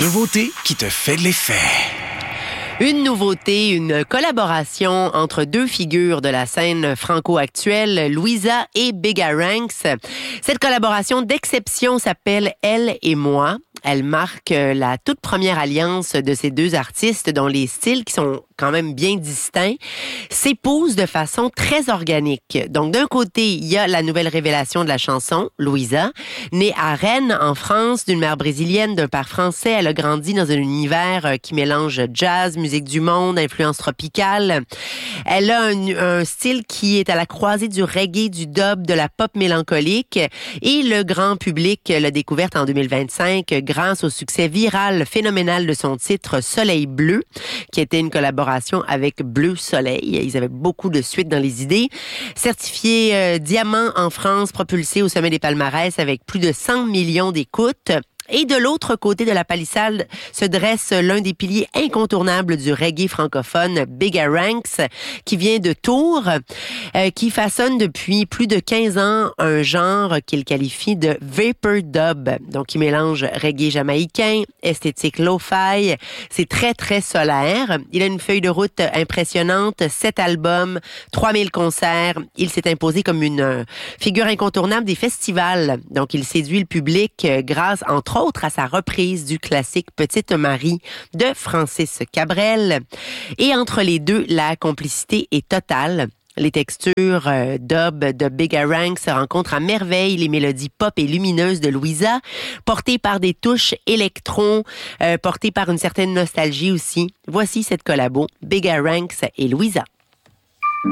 nouveauté qui te fait de l'effet. Une nouveauté, une collaboration entre deux figures de la scène franco-actuelle, Louisa et Bigga Ranks. Cette collaboration d'exception s'appelle Elle et moi. Elle marque la toute première alliance de ces deux artistes dont les styles, qui sont quand même bien distincts, s'épousent de façon très organique. Donc, d'un côté, il y a la nouvelle révélation de la chanson, Louisa. Née à Rennes, en France, d'une mère brésilienne, d'un père français, elle a grandi dans un univers qui mélange jazz, musique du monde, influence tropicale. Elle a un style qui est à la croisée du reggae, du dub, de la pop mélancolique. Et le grand public l'a découverte en 2025 grâce au succès viral phénoménal de son titre Soleil bleu, qui était une collaboration avec Bleu Soleil. Ils avaient beaucoup de suite dans les idées. Certifié diamant en France, propulsé au sommet des palmarès avec plus de 100 millions d'écoutes. Et de l'autre côté de la palissade se dresse l'un des piliers incontournables du reggae francophone, Bigga Ranks, qui vient de Tours, qui façonne depuis plus de 15 ans un genre qu'il qualifie de vapor dub. Donc, il mélange reggae jamaïcain, esthétique lo-fi. C'est très, très solaire. Il a une feuille de route impressionnante, 7 albums, 3000 concerts. Il s'est imposé comme une figure incontournable des festivals. Donc, il séduit le public grâce, entre autres, à sa reprise du classique Petite Marie de Francis Cabrel. Et entre les deux, la complicité est totale. Les textures dub de Bigga Ranks se rencontrent à merveille, les mélodies pop et lumineuses de Louisa, portées par des touches électron, portées par une certaine nostalgie aussi. Voici cette collabo, Bigga Ranks et Louisa.